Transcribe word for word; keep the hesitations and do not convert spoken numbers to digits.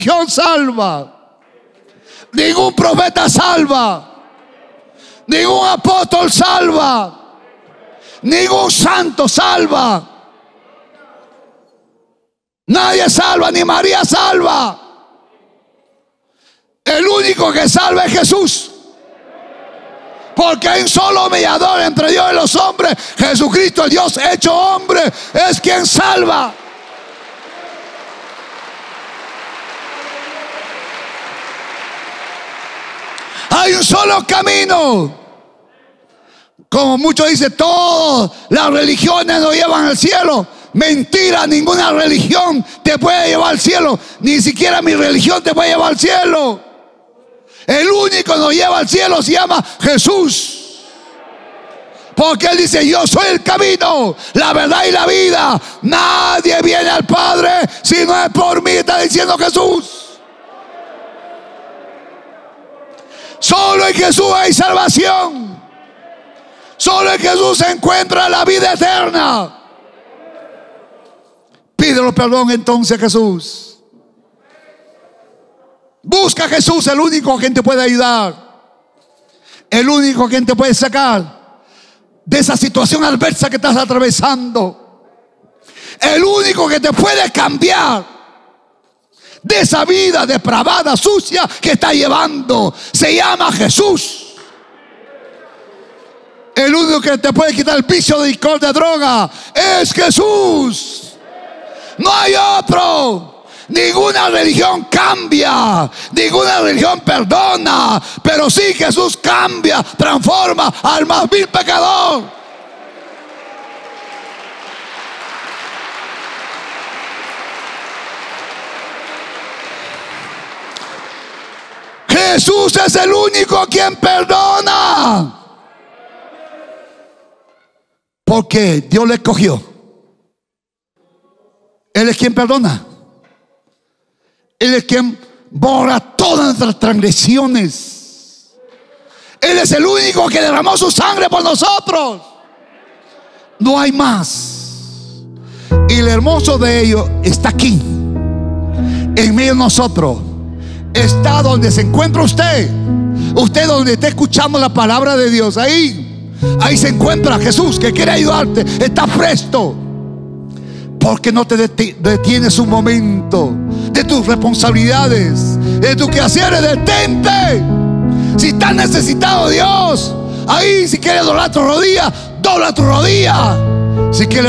religión salva, ningún profeta salva, ningún apóstol salva, ningún santo salva. Nadie salva, ni María salva. El único que salva es Jesús. Porque hay un solo mediador entre Dios y los hombres, Jesucristo, el Dios hecho hombre, es quien salva. Hay un solo camino. Como muchos dicen, todas las religiones nos llevan al cielo. Mentira, ninguna religión te puede llevar al cielo. Ni siquiera mi religión te puede llevar al cielo. El único que nos lleva al cielo se llama Jesús. Porque Él dice: yo soy el camino, la verdad y la vida. Nadie viene al Padre si no es por mí, está diciendo Jesús. Solo en Jesús hay salvación. Solo en Jesús se encuentra la vida eterna. Pídelo perdón entonces a Jesús. Busca a Jesús, el único quien te puede ayudar, el único quien te puede sacar de esa situación adversa que estás atravesando, el único que te puede cambiar de esa vida depravada, sucia que está llevando. Se llama Jesús. El único que te puede quitar el vicio de licor, de droga, es Jesús. No hay otro. Ninguna religión cambia, ninguna religión perdona, pero sí Jesús cambia, transforma al más vil pecador. Jesús es el único quien perdona, porque Dios le escogió. Él es quien perdona. Él es quien borra todas nuestras transgresiones. Él es el único que derramó su sangre por nosotros. No hay más. Y el hermoso de ello está aquí, en medio de nosotros. Está donde se encuentra usted. Usted donde está escuchando la palabra de Dios. Ahí, ahí se encuentra Jesús, que quiere ayudarte. Está presto. Porque no te detienes un momento de tus responsabilidades, de tus quehaceres. Detente. Si estás necesitado de Dios, ahí si quieres doblar tu rodilla, dobla tu rodilla. Si quieres